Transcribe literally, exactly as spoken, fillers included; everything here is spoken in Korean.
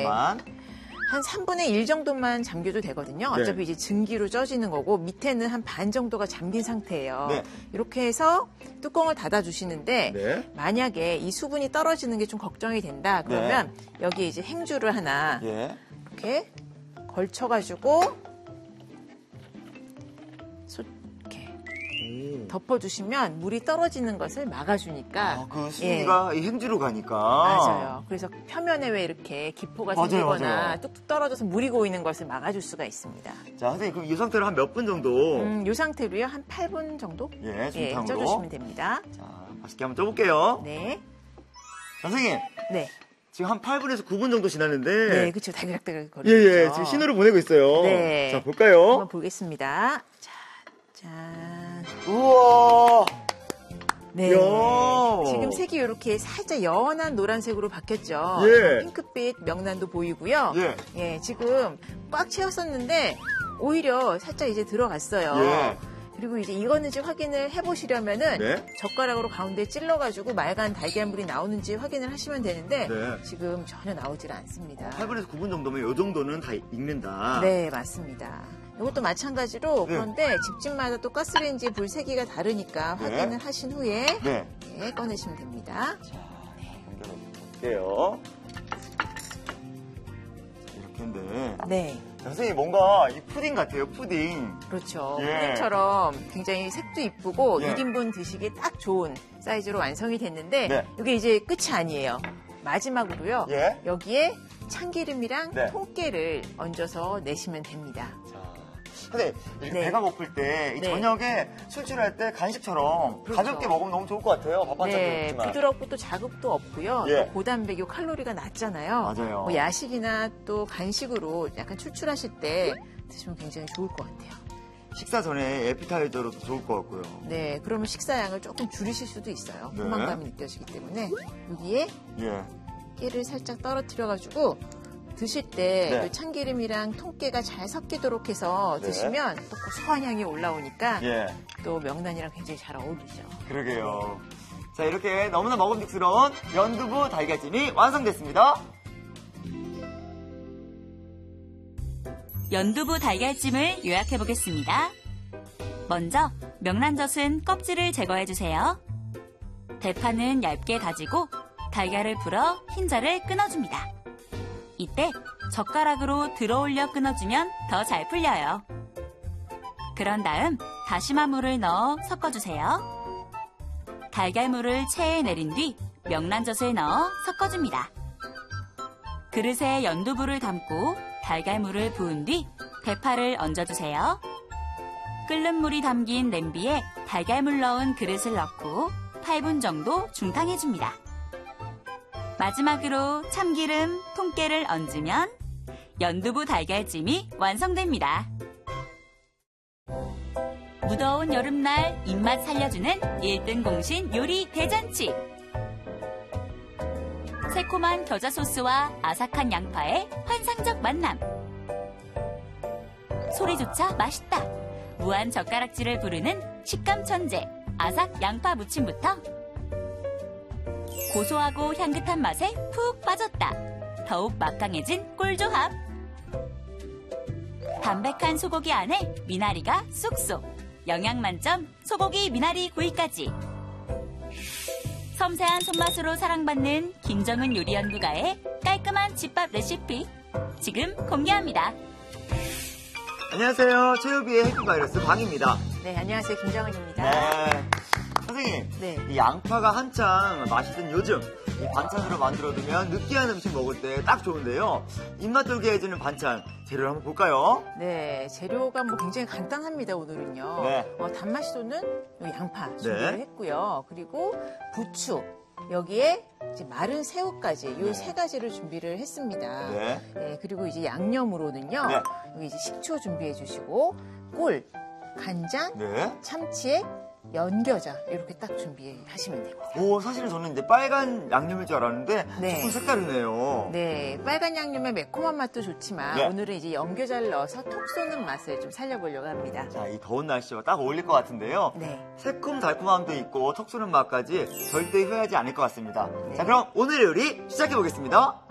안에만. 한 삼분의 일 정도만 잠겨도 되거든요. 네. 어차피 이제 증기로 쪄지는 거고 밑에는 한 반 정도가 잠긴 상태예요. 네. 이렇게 해서 뚜껑을 닫아주시는데 네. 만약에 이 수분이 떨어지는 게 좀 걱정이 된다 그러면 네. 여기 이제 행주를 하나 예. 이렇게 걸쳐가지고 소- 이렇게 오. 덮어주시면 물이 떨어지는 것을 막아주니까 아, 그 수분기가 이 행주로 가니까. 맞아요. 그래서 표면에 왜 이렇게 기포가 맞아요, 생기거나 맞아요. 뚝뚝 떨어져서 물이 고이는 것을 막아줄 수가 있습니다. 자, 선생님, 그럼 이 상태로 한 몇 분 정도? 음, 이 상태로요. 한 팔 분 정도? 예, 예, 중탕으로. 쪄주시면 됩니다. 자, 맛있게 한번 쪄볼게요. 네. 선생님, 네. 지금 한 팔 분에서 구 분 정도 지났는데. 네, 그렇죠. 다그락다그락 예, 거리죠. 예, 지금 신호를 보내고 있어요. 네. 자, 볼까요? 한번 보겠습니다. 자, 짠. 우와. 네. 이야. 지금 색이 이렇게 살짝 연한 노란색으로 바뀌었죠. 예. 핑크빛 명란도 보이고요. 예. 예, 지금 꽉 채웠었는데 오히려 살짝 이제 들어갔어요. 예. 그리고 이제 이거는 이제 확인을 해보시려면은 네. 젓가락으로 가운데 찔러가지고 맑은 달걀물이 나오는지 확인을 하시면 되는데 네. 지금 전혀 나오질 않습니다. 팔 분에서 구 분 정도면 이 정도는 다 익는다. 네, 맞습니다. 이것도 마찬가지로 네. 그런데 집집마다 또 가스레인지 불 세기가 다르니까 네. 확인을 하신 후에 네. 네, 꺼내시면 됩니다. 연결해 볼게요. 이렇게인데. 네, 선생님, 뭔가 이 푸딩 같아요, 푸딩. 그렇죠. 예. 푸딩처럼 굉장히 색도 이쁘고 예. 육 인분 드시기에 딱 좋은 사이즈로 완성이 됐는데 네. 이게 이제 끝이 아니에요. 마지막으로요. 예. 여기에 참기름이랑 네. 통깨를 얹어서 내시면 됩니다. 자, 근데 이렇게 네. 배가 고플 때 이 네. 저녁에 술취할 때 간식처럼 그렇죠. 가볍게 먹으면 너무 좋을 것 같아요. 밥 반찬도 네, 없지만. 부드럽고 또 자극도 없고요. 예. 또 고단백이고 칼로리가 낮잖아요. 맞아요. 뭐 야식이나 또 간식으로 약간 출출하실 때 드시면 굉장히 좋을 것 같아요. 식사 전에 에피타이저로도 좋을 것 같고요. 네, 그러면 식사량을 조금 줄이실 수도 있어요. 네. 포만감이 느껴지기 때문에 여기에 예. 깨를 살짝 떨어뜨려가지고 드실 때 네. 이 참기름이랑 통깨가 잘 섞이도록 해서 네. 드시면 또 고소한 향이 올라오니까 예. 또 명란이랑 굉장히 잘 어울리죠. 그러게요. 자, 이렇게 너무나 먹음직스러운 연두부 달걀찜이 완성됐습니다. 연두부 달걀찜을 요약해 보겠습니다. 먼저 명란젓은 껍질을 제거해 주세요. 대파는 얇게 다지고 달걀을 풀어 흰자를 끊어줍니다. 이때 젓가락으로 들어올려 끊어주면 더 잘 풀려요. 그런 다음 다시마 물을 넣어 섞어주세요. 달걀물을 체에 내린 뒤 명란젓을 넣어 섞어줍니다. 그릇에 연두부를 담고 달걀물을 부은 뒤 대파를 얹어주세요. 끓는 물이 담긴 냄비에 달걀물 넣은 그릇을 넣고 팔 분 정도 중탕해줍니다. 마지막으로 참기름, 통깨를 얹으면 연두부 달걀찜이 완성됩니다. 무더운 여름날 입맛 살려주는 일 등 공신 요리 대잔치. 새콤한 겨자 소스와 아삭한 양파의 환상적 만남. 소리조차 맛있다. 무한 젓가락질을 부르는 식감 천재 아삭 양파 무침부터 고소하고 향긋한 맛에 푹 빠졌다. 더욱 막강해진 꿀조합. 담백한 소고기 안에 미나리가 쏙쏙. 영양 만점 소고기 미나리 구이까지. 섬세한 손맛으로 사랑받는 김정은 요리 연구가의 깔끔한 집밥 레시피 지금 공개합니다. 안녕하세요. 최유비의 해피바이러스 방입니다. 네, 안녕하세요. 김정은입니다. 네. 선생님, 네. 이 양파가 한창 맛있던 요즘 이 반찬으로 만들어두면 느끼한 음식 먹을 때 딱 좋은데요. 입맛 돌게 해주는 반찬 재료를 한번 볼까요? 네, 재료가 뭐 굉장히 간단합니다, 오늘은요. 네. 어, 단맛이 도는 요 양파 준비를 네. 했고요. 그리고 부추, 여기에 이제 마른 새우까지 요 네. 세 가지를 준비를 했습니다. 네. 네, 그리고 이제 양념으로는요. 네. 여기 이제 식초 준비해 주시고 꿀, 간장, 네. 참치액, 연겨자 이렇게 딱 준비하시면 됩니다. 오, 사실은 저는 이제 빨간 양념일 줄 알았는데 네. 조금 색다르네요. 네, 빨간 양념의 매콤한 맛도 좋지만 네. 오늘은 이제 연겨자를 넣어서 톡 쏘는 맛을 좀 살려보려고 합니다. 자, 이 더운 날씨와 딱 어울릴 것 같은데요. 네. 새콤달콤함도 있고 톡 쏘는 맛까지 절대 후회하지 않을 것 같습니다. 네. 자, 그럼 오늘의 요리 시작해 보겠습니다.